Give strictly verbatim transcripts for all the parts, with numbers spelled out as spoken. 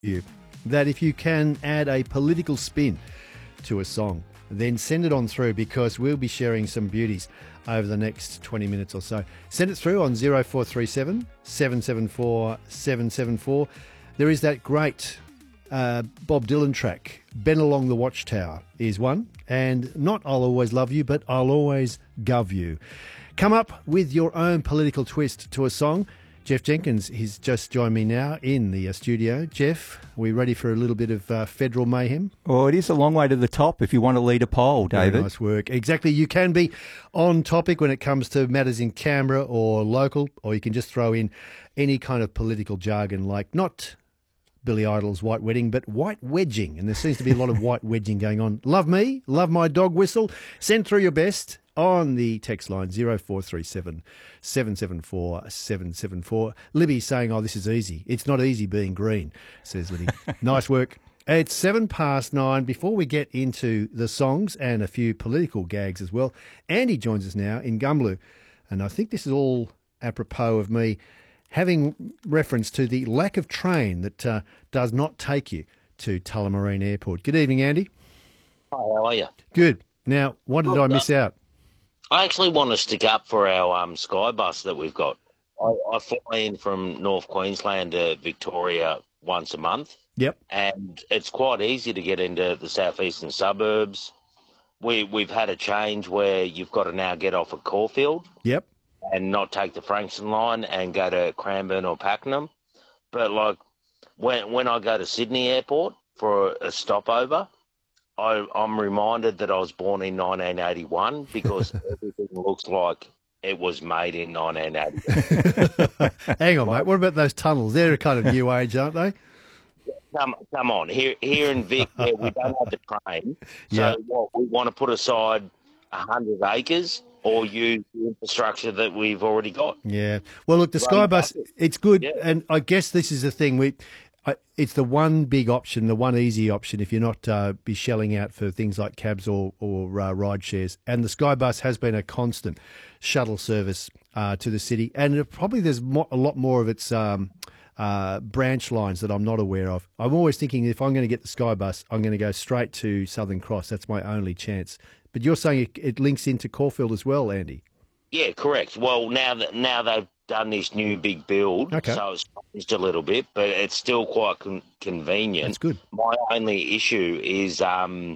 you that if you can add a political spin to a song, then send it on through, because we'll be sharing some beauties over the next twenty minutes or so. Send it through on zero four three seven, seven seven four, seven seven four. There is that great uh, Bob Dylan track, "Ben Along the Watchtower" is one, and not "I'll Always Love You," but "I'll Always Gov You." Come up with your own political twist to a song. Jeff Jenkins, he's just joined me now in the uh, studio. Jeff, are we ready for a little bit of uh, federal mayhem? Well, it is a long way to the top if you want to lead a poll, David. Very nice work. Exactly. You can be on topic when it comes to matters in Canberra or local, or you can just throw in any kind of political jargon, like not Billy Idol's white wedding, but white wedging. And there seems to be a lot of white wedging going on. Love me, love my dog whistle. Send through your best on the text line zero four three seven, seven seven four, seven seven four. Libby's saying, oh, this is easy. It's not easy being green, says Libby. Nice work. It's seven past nine. Before we get into the songs and a few political gags as well, Andy joins us now in Gumbaloo. And I think this is all apropos of me having reference to the lack of train that uh, does not take you to Tullamarine Airport. Good evening, Andy. Hi, how are you? Good. Now, what did I miss out? I actually want to stick up for our um, Sky bus that we've got. I, I fly in from North Queensland to Victoria once a month. Yep. And it's quite easy to get into the southeastern suburbs. We, we've had a change where you've got to now get off at Caulfield. Yep. And not take the Frankston line and go to Cranbourne or Pakenham. But, like, when when I go to Sydney Airport for a, a stopover, I, I'm reminded that I was born in nineteen eighty-one because everything looks like it was made in nineteen eighty-one. Hang on, mate. What about those tunnels? They're kind of new age, aren't they? Come, come on. Here, here in Vic, yeah, we don't have the train. So Yeah. what, we want to put aside one hundred acres or use the infrastructure that we've already got. Yeah. Well, look, the Sky Bus, it's good. Yeah. And I guess this is the thing. We, I, it's the one big option, the one easy option if you're not uh, be shelling out for things like cabs or, or uh, ride shares. And the Sky Bus has been a constant shuttle service uh, to the city. And it, probably there's mo- a lot more of its um, uh, branch lines that I'm not aware of. I'm always thinking if I'm going to get the Sky Bus, I'm going to go straight to Southern Cross. That's my only chance. But you're saying it, it links into Caulfield as well, Andy? Yeah, correct. Well, now that now they've done this new big build, Okay. so it's changed a little bit, but it's still quite con- convenient. That's good. My only issue is um,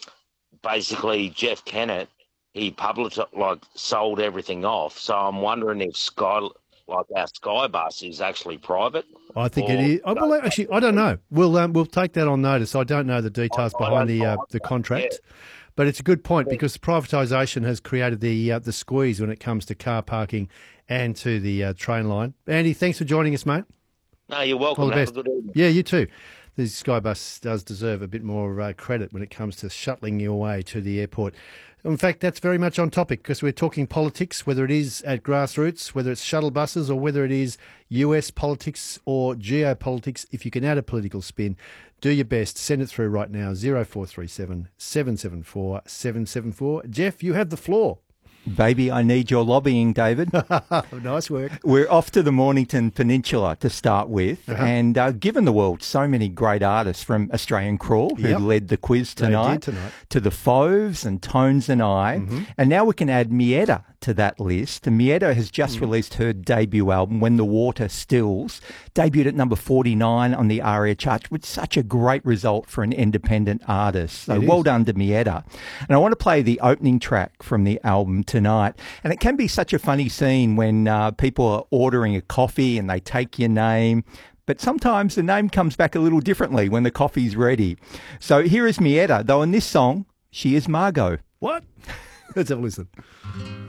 basically Jeff Kennett. He published like sold everything off, so I'm wondering if Sky, like our Sky Bus, is actually private. I think or- it is. I, well, actually, I don't know. We'll um, we'll take that on notice. I don't know the details I- I behind don't the uh, know. the contract, Yeah. but it's a good point because privatisation has created the uh, the squeeze when it comes to car parking and to the uh, train line. Andy, thanks for joining us, mate. No, you're welcome. All the Have best. a good evening. Yeah, you too. The Sky Bus does deserve a bit more uh, credit when it comes to shuttling you away to the airport. In fact, that's very much on topic because we're talking politics, whether it is at grassroots, whether it's shuttle buses or whether it is U S politics or geopolitics. If you can add a political spin, do your best. Send it through right now, zero four three seven, seven seven four, seven seven four. Jeff, you have the floor. Baby, I need your lobbying, David. Nice work. We're off to the Mornington Peninsula to start with. Uh-huh. And uh, given the world so many great artists from Australian Crawl who Yep. led the quiz They tonight, did tonight. to the Fauves and Tones and I. Mm-hmm. And now we can add Mietta to that list. And Mietta has just Mm. released her debut album, When the Water Stills, debuted at number forty-nine on the ARIA chart, which is such a great result for an independent artist. So It well is. done to Mietta. And I want to play the opening track from the album tonight. And it can be such a funny scene when uh, people are ordering a coffee and they take your name. But sometimes the name comes back a little differently when the coffee's ready. So here is Mietta, though in this song, she is Margot. What? Let's have a listen.